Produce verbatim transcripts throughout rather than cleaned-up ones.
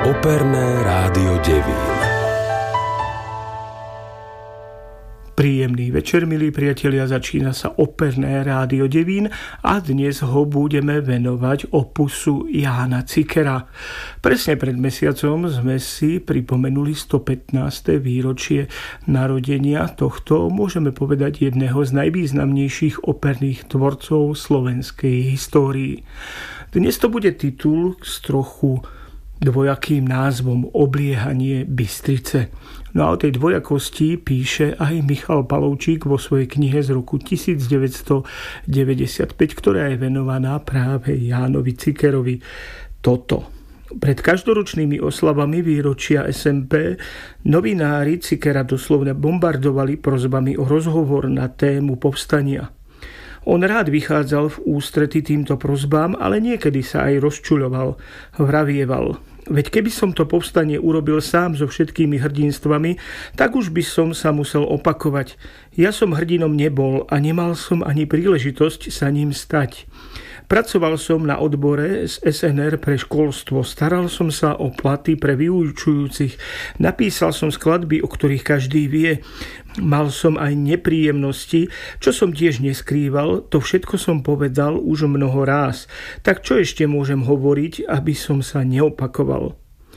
Operné rádio Devín. Príjemný večer, milí priatelia, začína sa Operné rádio Devín a dnes ho budeme venovať opusu Jána Cikera. Presne pred mesiacom sme si pripomenuli stopätnáste výročie narodenia tohto, môžeme povedať, jedného z najvýznamnejších operných tvorcov slovenskej histórii. Dnes to bude titul s trochu dvojakým názvom Obliehanie Bystrice. No a o tej dvojakosti píše aj Michal Palovčík vo svojej knihe z roku devätnásťstodeväťdesiatpäť, ktorá je venovaná práve Jánovi Cikerovi. Toto. Pred každoročnými oslavami výročia es en pé novinári Cikera doslovne bombardovali prosbami o rozhovor na tému povstania. On rád vychádzal v ústrety týmto prosbám, ale niekedy sa aj rozčuľoval, vravieval: veď keby som to povstanie urobil sám so všetkými hrdinstvami, tak už by som sa musel opakovať. Ja som hrdinom nebol a nemal som ani príležitosť sa ním stať. Pracoval som na odbore z es en er pre školstvo, staral som sa o platy pre vyučujúcich, napísal som skladby, o ktorých každý vie. Mal som aj nepríjemnosti, čo som tiež neskrýval, to všetko som povedal už mnoho ráz. Tak čo ešte môžem hovoriť, aby som sa neopakoval?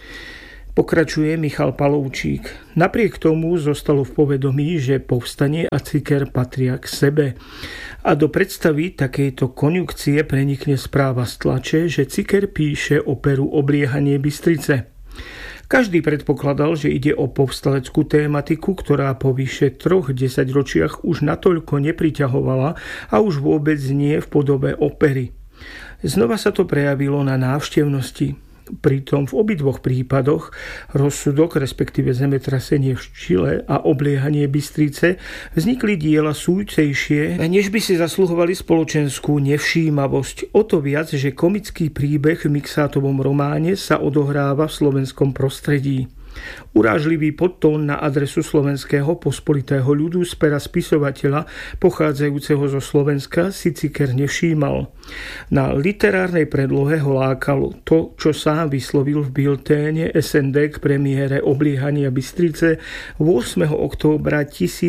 Pokračuje Michal Palovčík. Napriek tomu zostalo v povedomí, že povstanie a Ciker patria k sebe. A do predstavy takejto konjunkcie prenikne správa z tlače, že Ciker píše operu Obliehanie Bystrice. Každý predpokladal, že ide o povstaleckú tématiku, ktorá po vyše troch desaťročiach už natoľko nepriťahovala a už vôbec nie v podobe opery. Znova sa to prejavilo na návštevnosti. Pritom v obidvoch prípadoch rozsudok, respektíve zemetrasenie v Čile a Obliehanie Bystrice, vznikli diela súcejšie, než by si zasluhovali spoločenskú nevšímavosť. O to viac, že komický príbeh v Miksátovom románe sa odohráva v slovenskom prostredí. Urážlivý podtón na adresu slovenského pospolitého ľudu z pera spisovateľa pochádzajúceho zo Slovenska si Ciker nevšímal. Na literárnej predlohe ho lákalo to, čo sám vyslovil v bilténe es en dé k premiére Obliehania Bystrice ôsmeho októbra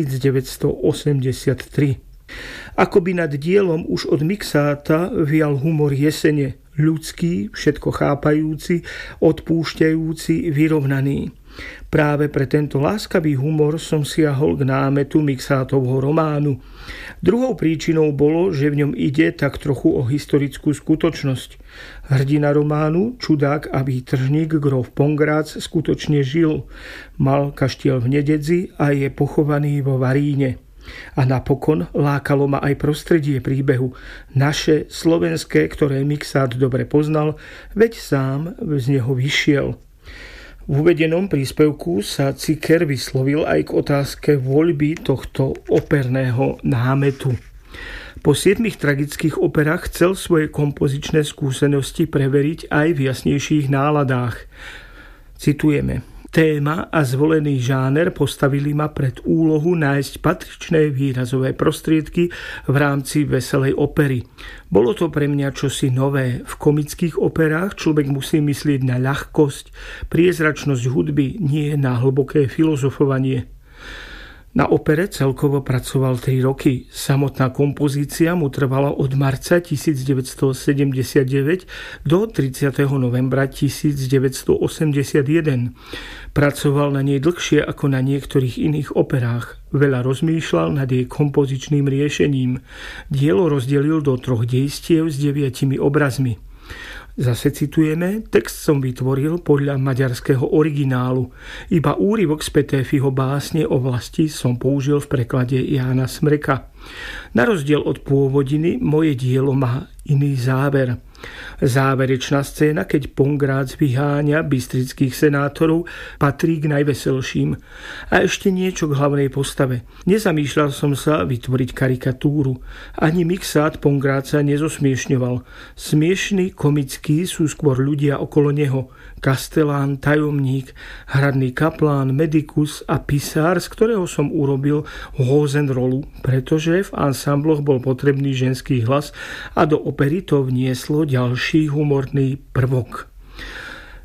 tisícdeväťstoosemdesiattri. Akoby nad dielom už od Miksáta vial humor jesene, ľudský, všetko chápajúci, odpúšťajúci, vyrovnaný. Práve pre tento láskavý humor som siahol k námetu Miksátovho románu. Druhou príčinou bolo, že v ňom ide tak trochu o historickú skutočnosť. Hrdina románu, čudák a výtržník grof Pongrác skutočne žil. Mal kaštiel v Nededzi a je pochovaný vo Varíne. A napokon lákalo ma aj prostredie príbehu, naše, slovenské, ktoré Miksát dobre poznal, veď sám z neho vyšiel. V uvedenom príspevku sa Ciker vyslovil aj k otázke voľby tohto operného námetu. Po siedmich tragických operách chcel svoje kompozičné skúsenosti preveriť aj v jasnejších náladách. Citujeme: téma a zvolený žáner postavili ma pred úlohu nájsť patričné výrazové prostriedky v rámci veselej opery. Bolo to pre mňa čosi nové. V komických operách človek musí myslieť na ľahkosť, priezračnosť hudby, nie na hlboké filozofovanie. Na opere celkovo pracoval tri roky. Samotná kompozícia mu trvala od marca tisícdeväťstosedemdesiatdeväť do tridsiateho novembra tisícdeväťstoosemdesiatjeden. Pracoval na nej dlhšie ako na niektorých iných operách. Veľa rozmýšľal nad jej kompozičným riešením. Dielo rozdelil do troch dejstiev s deviatimi obrazmi. Zase citujeme: text som vytvoril podľa maďarského originálu. Iba úryvok z Petéfiho básne o vlasti som použil v preklade Jána Smreka. Na rozdiel od pôvodiny, moje dielo má iný záver. Záverečná scéna, keď Pongrác vyháňa bystrických senátorov, patrí k najveselším. A ešte niečo k hlavnej postave. Nezamýšľal som sa vytvoriť karikatúru. Ani Miksát Pongráca nezosmiešňoval. Smiešní, komickí sú skôr ľudia okolo neho. Kastelán, tajomník, hradný kaplán, medikus a pisár, z ktorého som urobil Hosenrollu, pretože v ansambloch bol potrebný ženský hlas a do opery to vnieslo ďalší humorný prvok.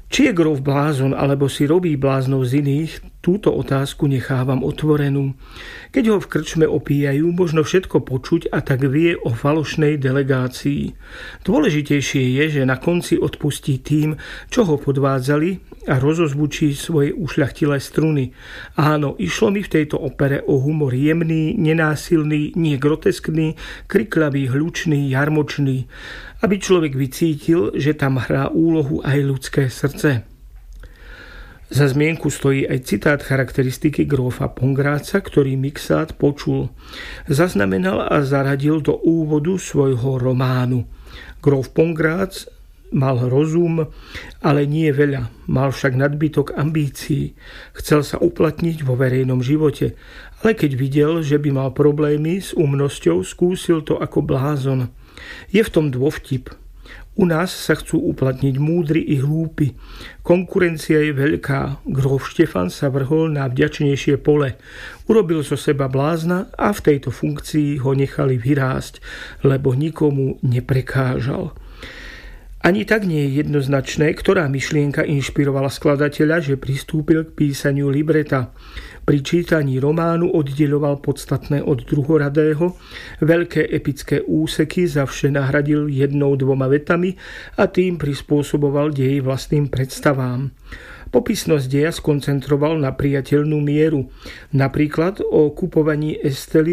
Či je grof blázon, alebo si robí bláznov z iných, túto otázku nechávam otvorenú. Keď ho v krčme opíjajú, možno všetko počuť a tak vie o falošnej delegácii. Dôležitejšie je, že na konci odpustí tým, čo ho podvádzali a rozozvučí svoje ušľachtilé struny. Áno, išlo mi v tejto opere o humor jemný, nenásilný, nie groteskný, kriklavý, hlučný, jarmočný, aby človek vycítil, že tam hrá úlohu aj ľudské srdce. Za zmienku stojí aj citát charakteristiky grófa Pongráca, ktorý Mixát počul. Zaznamenal a zaradil do úvodu svojho románu. Gróf Pongrác mal rozum, ale nie veľa. Mal však nadbytok ambícií. Chcel sa uplatniť vo verejnom živote, ale keď videl, že by mal problémy s úmnosťou, skúsil to ako blázon. Je v tom dôvtip. U nás sa chcú uplatniť múdri i hlúpi. Konkurencia je veľká. Gróf Štefan sa vrhol na vďačnejšie pole. Urobil zo seba blázna a v tejto funkcii ho nechali vyrásť, lebo nikomu neprekážal. Ani tak nie je jednoznačné, ktorá myšlienka inšpirovala skladateľa, že pristúpil k písaniu libreta. Pri čítaní románu oddeľoval podstatné od druhoradého, veľké epické úseky zavše nahradil jednou dvoma vetami a tým prispôsoboval dej vlastným predstavám. Popisnosť deja skoncentroval na priateľnú mieru, napríklad o kupovaní Estely